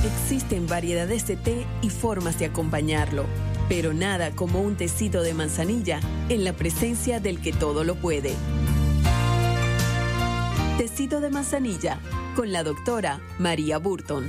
Existen variedades de té y formas de acompañarlo, pero nada como un tecito de manzanilla en la presencia del que todo lo puede. Tecito de manzanilla con la doctora María Burton.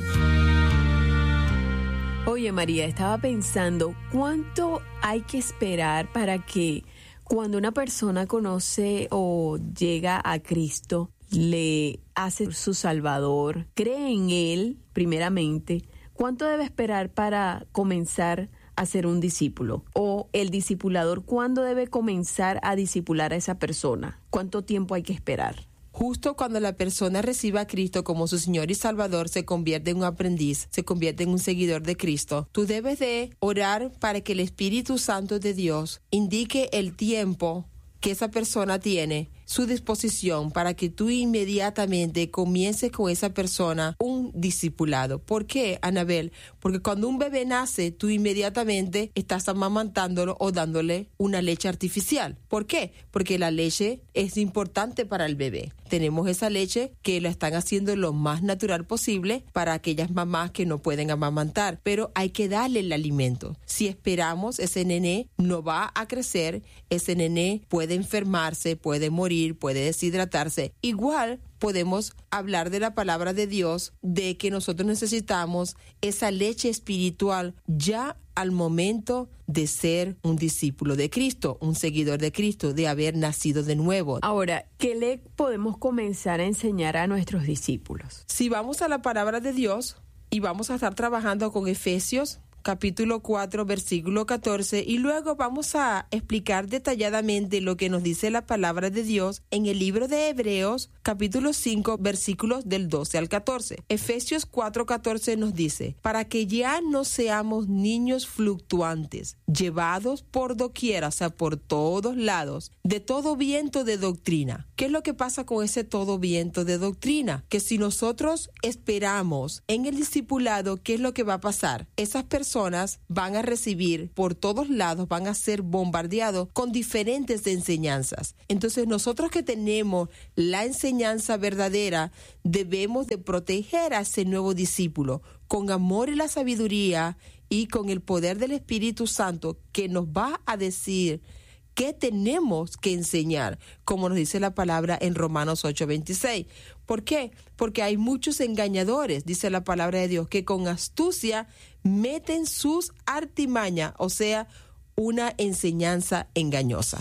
Oye, María, estaba pensando, ¿cuánto hay que esperar para que cuando una persona conoce o llega a Cristo, le hace su Salvador, cree en Él primeramente, cuánto debe esperar para comenzar a ser un discípulo? O el discipulador, ¿cuándo debe comenzar a discipular a esa persona? ¿Cuánto tiempo hay que esperar? Justo cuando la persona reciba a Cristo como su Señor y Salvador, se convierte en un aprendiz, se convierte en un seguidor de Cristo. Tú debes de orar para que el Espíritu Santo de Dios indique el tiempo que esa persona tiene, su disposición, para que tú inmediatamente comiences con esa persona un discipulado. ¿Por qué, Anabel? Porque cuando un bebé nace, tú inmediatamente estás amamantándolo o dándole una leche artificial. ¿Por qué? Porque la leche es importante para el bebé. Tenemos esa leche que la están haciendo lo más natural posible para aquellas mamás que no pueden amamantar, pero hay que darle el alimento. Si esperamos, ese nené no va a crecer, ese nené puede enfermarse, puede morir, puede deshidratarse. Igual podemos hablar de la palabra de Dios, de que nosotros necesitamos esa leche espiritual ya al momento de ser un discípulo de Cristo, un seguidor de Cristo, de haber nacido de nuevo. Ahora, ¿qué le podemos comenzar a enseñar a nuestros discípulos? Si vamos a la palabra de Dios y vamos a estar trabajando con Efesios, capítulo 4, versículo 14, y luego vamos a explicar detalladamente lo que nos dice la palabra de Dios en el libro de Hebreos, capítulo 5, versículos del 12 al 14. Efesios 4, 14 nos dice, para que ya no seamos niños fluctuantes, llevados por doquiera, o sea, por todos lados, de todo viento de doctrina. ¿Qué es lo que pasa con ese todo viento de doctrina? Que si nosotros esperamos en el discipulado, ¿qué es lo que va a pasar? Esas personas van a recibir por todos lados, van a ser bombardeados con diferentes enseñanzas. Entonces nosotros que tenemos la enseñanza verdadera, debemos de proteger a ese nuevo discípulo con amor y la sabiduría y con el poder del Espíritu Santo, que nos va a decir qué tenemos que enseñar, como nos dice la palabra en Romanos 8:26. ¿Por qué? Porque hay muchos engañadores, dice la palabra de Dios, que con astucia meten sus artimañas, o sea, una enseñanza engañosa.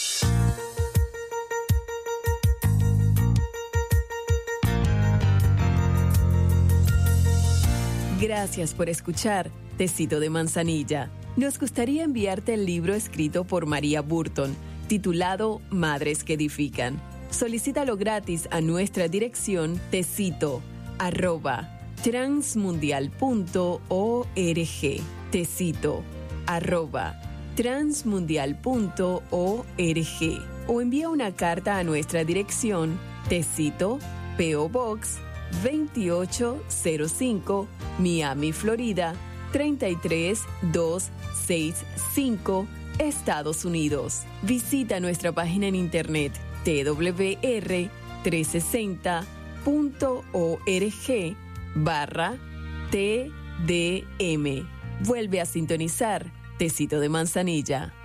Gracias por escuchar Tecito de Manzanilla. Nos gustaría enviarte el libro escrito por María Burton, titulado Madres que Edifican. Solicítalo gratis a nuestra dirección tecito@transmundial.org. tecito@transmundial.org. O envía una carta a nuestra dirección Tecito, P.O. Box 2805, Miami, Florida 33265, Estados Unidos. Visita nuestra página en internet twr360.org/TDM. Vuelve a sintonizar Tecito de Manzanilla.